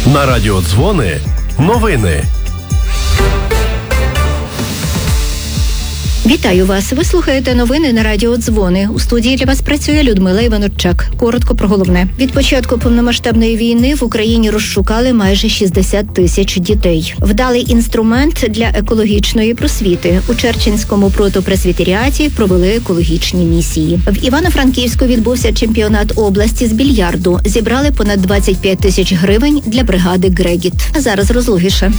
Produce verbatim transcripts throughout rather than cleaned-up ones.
На радіо Дзвони новини. Вітаю вас. Ви слухаєте новини на радіо Дзвони. У студії для вас працює Людмила Іваноччак. Коротко про головне. Від початку повномасштабної війни в Україні розшукали майже шістдесят тисяч дітей. Вдалий інструмент для екологічної просвіти. У Черченському протопресвітеріаті провели екологічні місії. В Івано-Франківську відбувся чемпіонат області з більярду. Зібрали понад двадцять п'ять тисяч гривень для бригади «Грегіт». А зараз розлогіше.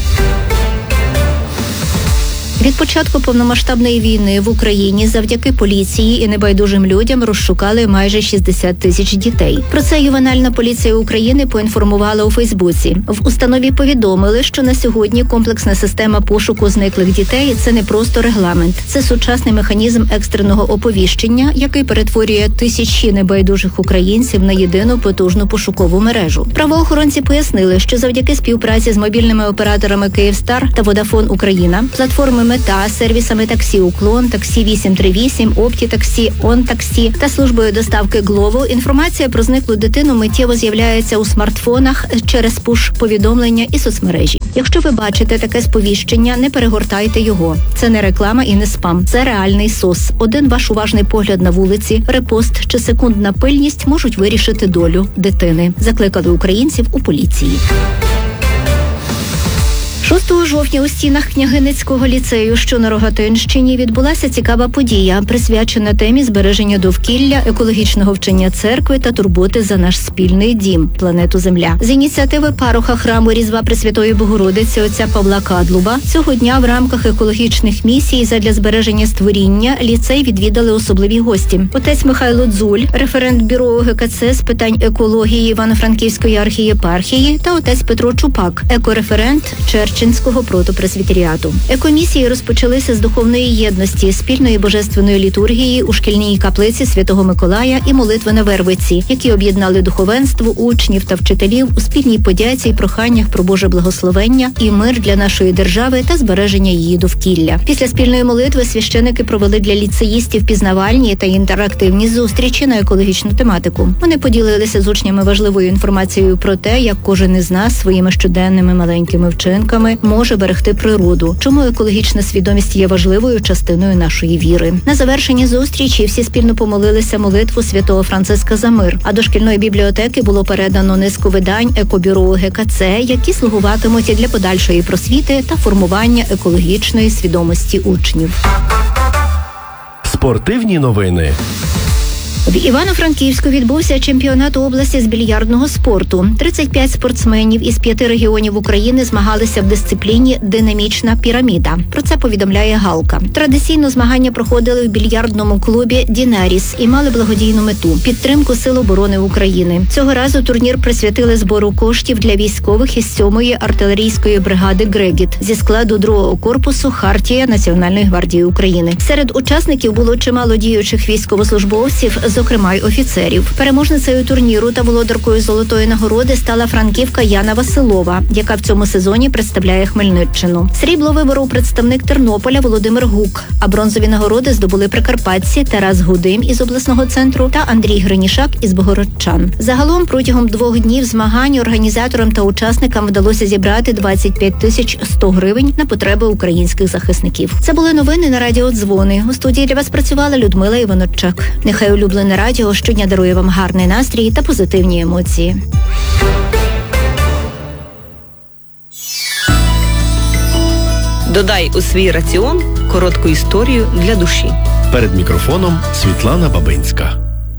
Від початку повномасштабної війни в Україні завдяки поліції і небайдужим людям розшукали майже шістдесят тисяч дітей. Про це ювенальна поліція України поінформувала у Фейсбуці. В установі повідомили, що на сьогодні комплексна система пошуку зниклих дітей – це не просто регламент. Це сучасний механізм екстреного оповіщення, який перетворює тисячі небайдужих українців на єдину потужну пошукову мережу. Правоохоронці пояснили, що завдяки співпраці з мобільними операторами «Київстар» та «Водафон Україна», платформи «Мета», сервісами таксі «Уклон», таксі вісім три вісім, «Опті-таксі», «Он-таксі» та службою доставки «Глово», інформація про зниклу дитину миттєво з'являється у смартфонах через пуш-повідомлення і соцмережі. Якщо ви бачите таке сповіщення, не перегортайте його. Це не реклама і не спам. Це реальний сос. Один ваш уважний погляд на вулиці, репост чи секундна пильність можуть вирішити долю дитини. Закликали українців у поліції. шостого жовтня у стінах Княгинницького ліцею, що на Рогатинщині, відбулася цікава подія, присвячена темі збереження довкілля, екологічного вчення церкви та турботи за наш спільний дім – планету Земля. З ініціативи пароха храму Різдва Пресвятої Богородиці отця Павла Кадлуба цього дня в рамках екологічних місій задля збереження створіння ліцей відвідали особливі гості. Отець Михайло Дзуль, референт бюро О Ге Ка Це з питань екології Івано-Франківської архієпархії, та отець Петро Чупак, екореферент Черченського протопресвітеріату. Екомісії розпочалися з духовної єдності, спільної божественної літургії у шкільній каплиці Святого Миколая і молитви на Вервиці, які об'єднали духовенство, учнів та вчителів у спільній подяці й проханнях про Боже благословення і мир для нашої держави та збереження її довкілля. Після спільної молитви священики провели для ліцеїстів пізнавальні та інтерактивні зустрічі на екологічну тематику. Вони поділилися з учнями важливою інформацією про те, як кожен із нас своїми щоденними маленькими вчинками може берегти природу, чому екологічна свідомість є важливою частиною нашої віри. На завершенні зустрічі всі спільно помолилися молитву святого Франциска за мир, а до шкільної бібліотеки було передано низку видань екобюро О Ге Ка Це, які слугуватимуть для подальшої просвіти та формування екологічної свідомості учнів. Спортивні новини. В Івано-Франківську відбувся чемпіонат області з більярдного спорту. тридцять п'ять спортсменів із п'яти регіонів України змагалися в дисципліні «Динамічна піраміда». Про це повідомляє Галка. Традиційно змагання проходили в більярдному клубі «Дінеріс» і мали благодійну мету – підтримку Сил оборони України. Цього разу турнір присвятили збору коштів для військових із сьомої артилерійської бригади «Грегіт» зі складу другого корпусу «Хартія» Національної гвардії України. Серед учасників було чимало діючих військовослужбовців, зокрема й офіцерів. Переможницею турніру та володаркою золотої нагороди стала франківка Яна Василова, яка в цьому сезоні представляє Хмельниччину. Срібло виборов представник Тернополя Володимир Гук, а бронзові нагороди здобули прикарпатці Тарас Гудим із обласного центру та Андрій Гринішак із Богородчан. Загалом протягом двох днів змагань організаторам та учасникам вдалося зібрати двадцять п'ять тисяч сто гривень на потреби українських захисників. Це були новини на радіо Дзвони. У студії для вас працювала Людмила Іваноччак. Нехай улюблене радіо щодня дарує вам гарний настрій та позитивні емоції. Додай у свій раціон коротку історію для душі. Перед мікрофоном Світлана Бабинська.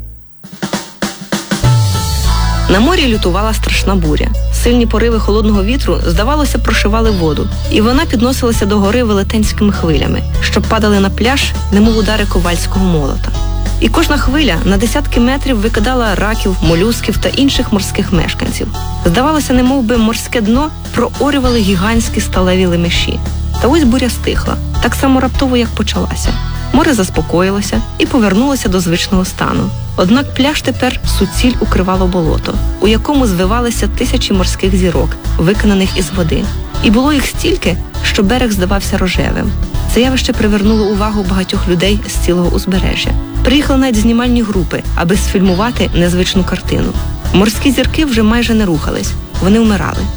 На морі лютувала страшна буря. Сильні пориви холодного вітру, здавалося, прошивали воду, і вона підносилася до гори велетенськими хвилями, що падали на пляж, немов удари ковальського молота. І кожна хвиля на десятки метрів викидала раків, молюсків та інших морських мешканців. Здавалося, немов би морське дно проорювали гігантські сталеві лемеші. Та ось буря стихла, так само раптово, як почалася. Море заспокоїлося і повернулося до звичного стану. Однак пляж тепер суціль укривало болото, у якому звивалися тисячі морських зірок, виконаних із води. І було їх стільки, що берег здавався рожевим. Це явище привернуло увагу багатьох людей з цілого узбережжя. Приїхали навіть знімальні групи, аби сфільмувати незвичну картину. Морські зірки вже майже не рухались, вони вмирали.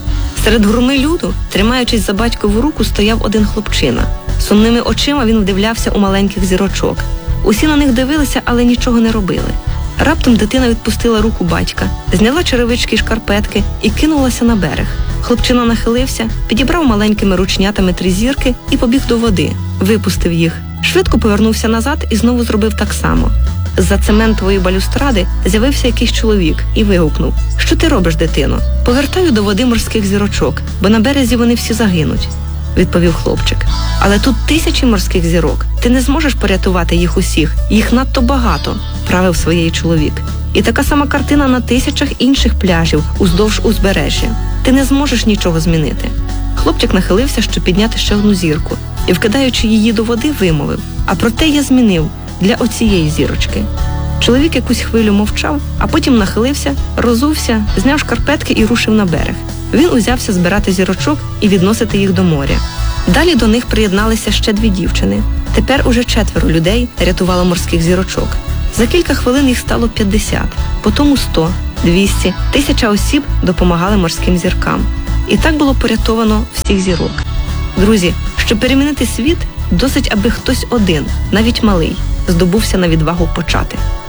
Серед гурми люду, тримаючись за батькову руку, стояв один хлопчина. Сумними очима він вдивлявся у маленьких зірочок. Усі на них дивилися, але нічого не робили. Раптом дитина відпустила руку батька, зняла черевички й шкарпетки і кинулася на берег. Хлопчина нахилився, підібрав маленькими ручнятами три зірки і побіг до води, випустив їх. Швидко повернувся назад і знову зробив так само. З-за цементової балюстради з'явився якийсь чоловік і вигукнув: «Що ти робиш, дитино? Повертаю до води морських зірочок, бо на березі вони всі загинуть», – відповів хлопчик. «Але тут тисячі морських зірок. Ти не зможеш порятувати їх усіх. Їх надто багато», – правив своєї чоловік. «І така сама картина на тисячах інших пляжів уздовж узбережжя. Ти не зможеш нічого змінити». Хлопчик нахилився, щоб підняти ще одну зірку, і, вкидаючи її до води, вимовив: «А проте я змінив для оцієї зірочки». Чоловік якусь хвилю мовчав, а потім нахилився, розувся, зняв шкарпетки і рушив на берег. Він узявся збирати зірочок і відносити їх до моря. Далі до них приєдналися ще дві дівчини. Тепер уже четверо людей рятувало морських зірочок. За кілька хвилин їх стало п'ятдесят, потім сто, двісті, тисяча осіб допомагали морським зіркам. І так було порятовано всіх зірок. Друзі, щоб перемінити світ, досить, аби хтось один, навіть малий, здобувся на відвагу почати.